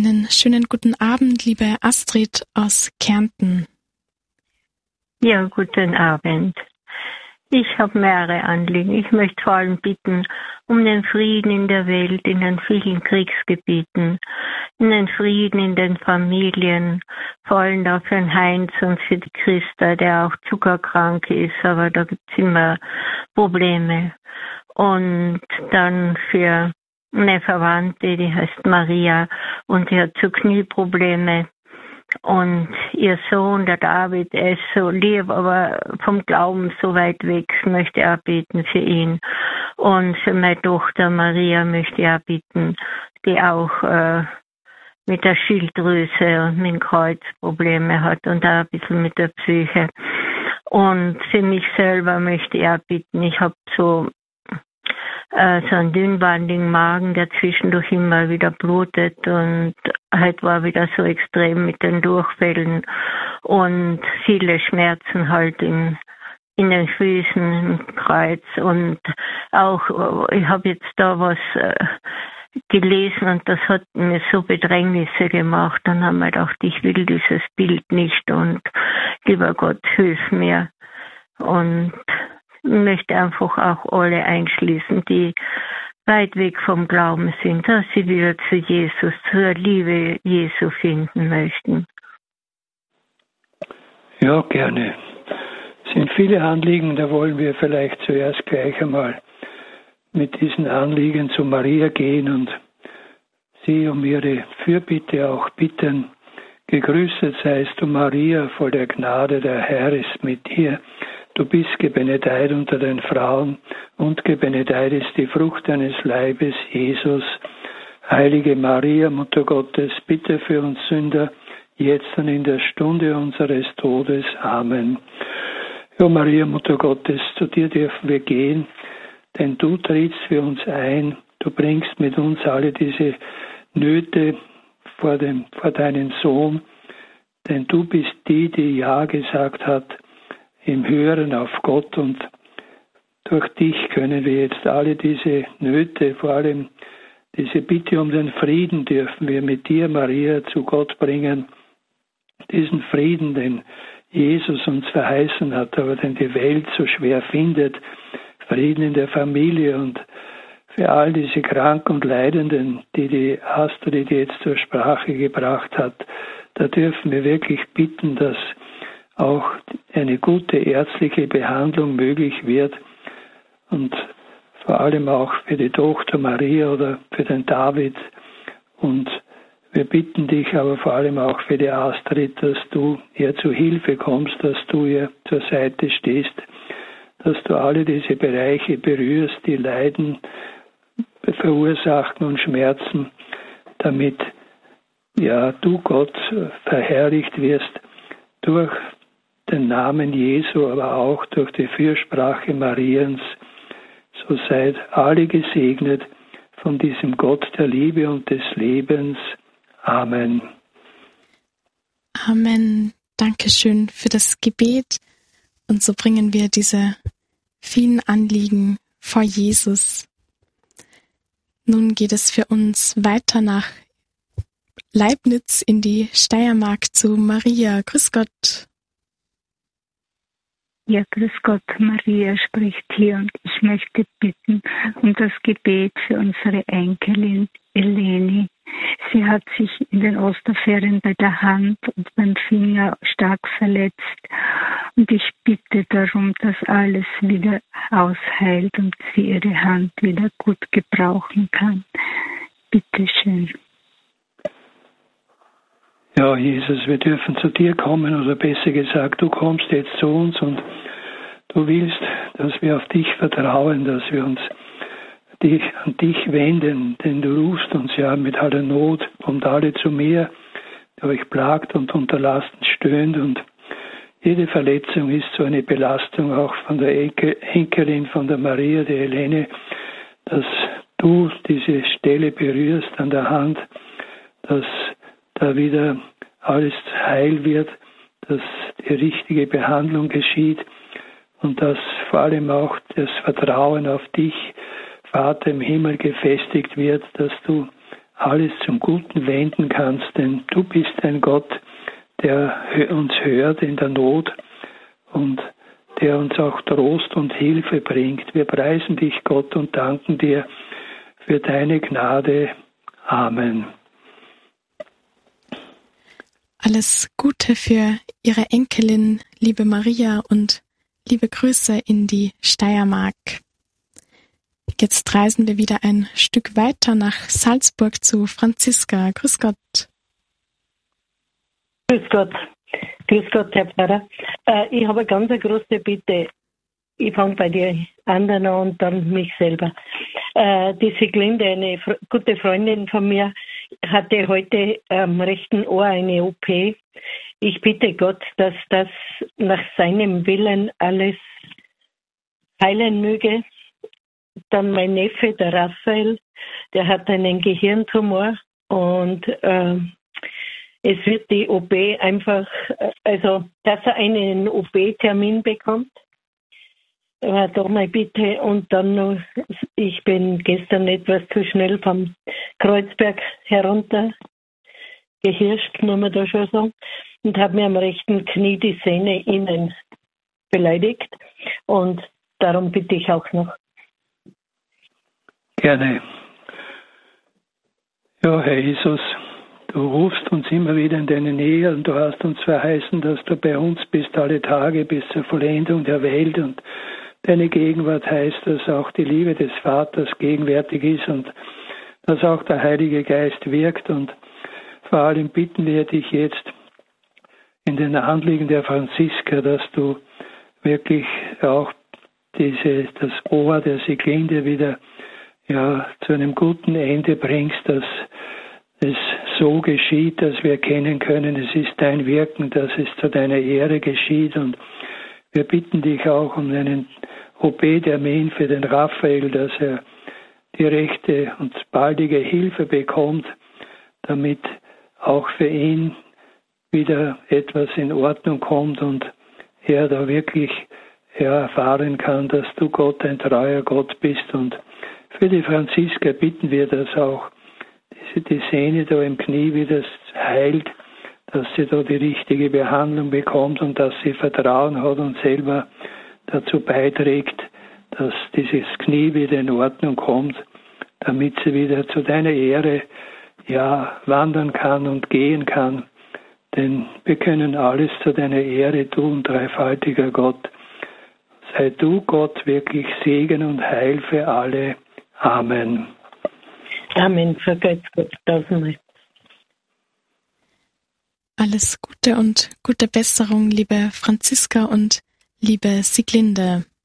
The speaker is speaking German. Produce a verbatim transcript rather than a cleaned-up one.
Einen schönen guten Abend, liebe Astrid aus Kärnten. Ja, guten Abend. Ich habe mehrere Anliegen. Ich möchte vor allem bitten um den Frieden in der Welt, in den vielen Kriegsgebieten, in den Frieden in den Familien, vor allem auch für den Heinz und für die Christa, der auch zuckerkrank ist, aber da gibt es immer Probleme. Und dann für eine Verwandte, die heißt Maria und die hat so Knieprobleme. Und ihr Sohn, der David, er ist so lieb, aber vom Glauben so weit weg, möchte er beten für ihn. Und für meine Tochter Maria möchte ich auch beten, die auch äh, mit der Schilddrüse und mit dem Kreuz Probleme hat und auch ein bisschen mit der Psyche. Und für mich selber möchte ich auch bitten, ich habe so äh, so einen dünnwandigen Magen, der zwischendurch immer wieder blutet und heute war wieder so extrem mit den Durchfällen und viele Schmerzen halt in, in den Füßen, im Kreuz und auch, ich habe jetzt da was äh, gelesen und das hat mir so Bedrängnisse gemacht. Dann haben wir gedacht, ich will dieses Bild nicht und lieber Gott, hilf mir. Und ich möchte einfach auch alle einschließen, die weit weg vom Glauben sind, dass sie wieder zu Jesus, zur Liebe Jesu finden möchten. Ja, gerne. Es sind viele Anliegen, da wollen wir vielleicht zuerst gleich einmal mit diesen Anliegen zu Maria gehen und sie um ihre Fürbitte auch bitten. Gegrüßet seist du, Maria, voll der Gnade, der Herr ist mit dir. Du bist gebenedeit unter den Frauen und gebenedeit ist die Frucht deines Leibes, Jesus. Heilige Maria, Mutter Gottes, bitte für uns Sünder, jetzt und in der Stunde unseres Todes. Amen. Ja, Maria, Mutter Gottes, zu dir dürfen wir gehen, denn du trittst für uns ein. Du bringst mit uns alle diese Nöte vor, dem, vor deinen Sohn, denn du bist die, die Ja gesagt hat, im Hören auf Gott, und durch dich können wir jetzt alle diese Nöte, vor allem diese Bitte um den Frieden, dürfen wir mit dir, Maria, zu Gott bringen. Diesen Frieden, den Jesus uns verheißen hat, aber den die Welt so schwer findet. Frieden in der Familie und für all diese Kranken und Leidenden, die die Astrid jetzt zur Sprache gebracht hat, da dürfen wir wirklich bitten, dass auch eine gute ärztliche Behandlung möglich wird und vor allem auch für die Tochter Maria oder für den David. Und wir bitten dich aber vor allem auch für die Astrid, dass du ihr zu Hilfe kommst, dass du ihr zur Seite stehst, dass du alle diese Bereiche berührst, die Leiden verursachen und Schmerzen, damit ja du Gott verherrlicht wirst durch den Namen Jesu, aber auch durch die Fürsprache Mariens. So seid alle gesegnet von diesem Gott der Liebe und des Lebens. Amen. Amen. Dankeschön für das Gebet. Und so bringen wir diese vielen Anliegen vor Jesus. Nun geht es für uns weiter nach Leibniz in die Steiermark zu Maria. Grüß Gott. Ja, grüß Gott, Maria spricht hier und ich möchte bitten um das Gebet für unsere Enkelin Eleni. Sie hat sich in den Osterferien bei der Hand und beim Finger stark verletzt und ich bitte darum, dass alles wieder ausheilt und sie ihre Hand wieder gut gebrauchen kann. Bitte schön. Ja, Jesus, wir dürfen zu dir kommen, oder besser gesagt, du kommst jetzt zu uns und du willst, dass wir auf dich vertrauen, dass wir uns dich, an dich wenden, denn du rufst uns ja mit aller Not, kommt alle zu mir, die euch plagt und unter Lasten stöhnt, und jede Verletzung ist so eine Belastung auch von der Enkel, Enkelin, von der Maria, der Helene, dass du diese Stelle berührst an der Hand, dass da wieder alles heil wird, dass die richtige Behandlung geschieht und dass vor allem auch das Vertrauen auf dich, Vater im Himmel, gefestigt wird, dass du alles zum Guten wenden kannst, denn du bist ein Gott, der uns hört in der Not und der uns auch Trost und Hilfe bringt. Wir preisen dich, Gott, und danken dir für deine Gnade. Amen. Alles Gute für Ihre Enkelin, liebe Maria, und liebe Grüße in die Steiermark. Jetzt reisen wir wieder ein Stück weiter nach Salzburg zu Franziska. Grüß Gott. Grüß Gott. Grüß Gott, Herr Pfarrer. Äh, ich habe eine ganz eine große Bitte. Ich fange bei dir anderen an und dann mich selber. Äh, die Siglinde, eine fr- gute Freundin von mir, hatte heute am rechten Ohr eine O P. Ich bitte Gott, dass das nach seinem Willen alles heilen möge. Dann mein Neffe, der Raphael, der hat einen Gehirntumor und äh, es wird die O P einfach, also dass er einen O P-Termin bekommt, war da mal bitte. Und dann noch, ich bin gestern etwas zu schnell vom Kreuzberg herunter gehirscht, muss man da schon sagen, und habe mir am rechten Knie die Sehne innen beleidigt und darum bitte ich auch noch. Gerne. Ja, Herr Jesus, du rufst uns immer wieder in deine Nähe und du hast uns verheißen, dass du bei uns bist alle Tage bis zur Vollendung der Welt, und deine Gegenwart heißt, dass auch die Liebe des Vaters gegenwärtig ist und dass auch der Heilige Geist wirkt, und vor allem bitten wir dich jetzt in den Anliegen der Franziska, dass du wirklich auch diese, das Ohr der Siglinde wieder ja, zu einem guten Ende bringst, dass es so geschieht, dass wir erkennen können, es ist dein Wirken, dass es zu deiner Ehre geschieht. Und wir bitten dich auch um einen O P-Termin für den Raphael, dass er die rechte und baldige Hilfe bekommt, damit auch für ihn wieder etwas in Ordnung kommt und er da wirklich ja, erfahren kann, dass du Gott, ein treuer Gott bist. Und für die Franziska bitten wir, dass auch diese, die Sehne da im Knie wieder heilt, dass sie da die richtige Behandlung bekommt und dass sie Vertrauen hat und selber dazu beiträgt, dass dieses Knie wieder in Ordnung kommt, damit sie wieder zu deiner Ehre ja, wandern kann und gehen kann. Denn wir können alles zu deiner Ehre tun, dreifaltiger Gott. Sei du, Gott, wirklich Segen und Heil für alle. Amen. Amen. Vergelt's Gott tausendmal. Alles Gute und gute Besserung, liebe Franziska und liebe Siglinde.